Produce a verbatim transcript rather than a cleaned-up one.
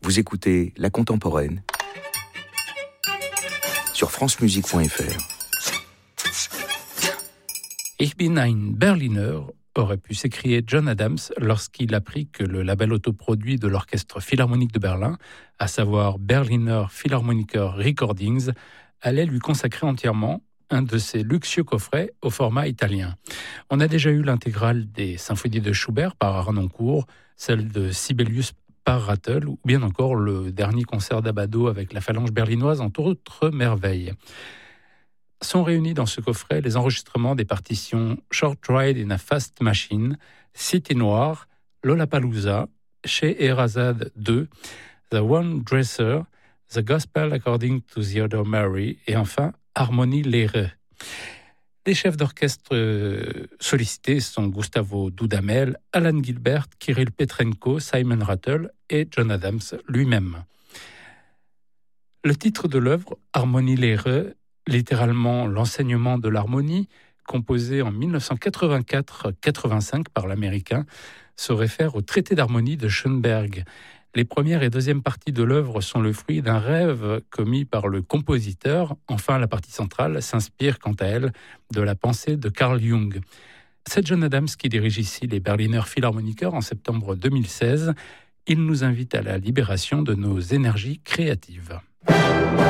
Vous écoutez La Contemporaine sur francemusique point f r. Ich bin ein Berliner aurait pu s'écrier John Adams lorsqu'il apprit que le label autoproduit de l'Orchestre Philharmonique de Berlin, à savoir Berliner Philharmoniker Recordings, allait lui consacrer entièrement un de ses luxueux coffrets au format italien. On a déjà eu l'intégrale des symphonies de Schubert par Harnoncourt, celle de Sibelius par Rattle, ou bien encore le dernier concert d'Abbado avec la phalange berlinoise, entre autres merveilles. Sont réunis dans ce coffret les enregistrements des partitions Short Ride in a Fast Machine, City Noir, Lollapalooza, Chez Erazade deux, The One Dresser, The Gospel According to the Other Mary et enfin Harmonie Lehre. Les chefs d'orchestre sollicités sont Gustavo Dudamel, Alan Gilbert, Kirill Petrenko, Simon Rattle et John Adams lui-même. Le titre de l'œuvre, Harmonie Lehre, littéralement l'enseignement de l'harmonie, composé en dix-neuf cent quatre-vingt-quatre quatre-vingt-cinq par l'américain, se réfère au traité d'harmonie de Schoenberg. Les premières et deuxièmes parties de l'œuvre sont le fruit d'un rêve commis par le compositeur. Enfin, la partie centrale s'inspire quant à elle de la pensée de Carl Jung. C'est John Adams qui dirige ici les Berliner Philharmoniker en septembre deux mille seize. Il nous invite à la libération de nos énergies créatives.